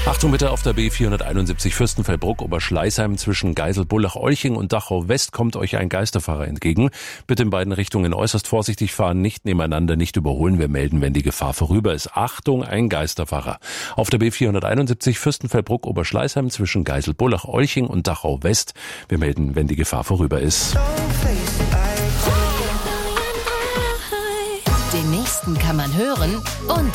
Achtung bitte, auf der B471 Fürstenfeldbruck Oberschleißheim zwischen Geisel-Bullach-Olching und Dachau-West kommt euch ein Geisterfahrer entgegen. Bitte in beiden Richtungen äußerst vorsichtig fahren, nicht nebeneinander, nicht überholen. Wir melden, wenn die Gefahr vorüber ist. Achtung, ein Geisterfahrer. Auf der B471 Fürstenfeldbruck Oberschleißheim zwischen Geisel-Bullach-Olching und Dachau-West. Wir melden, wenn die Gefahr vorüber ist. Den nächsten kann man hören und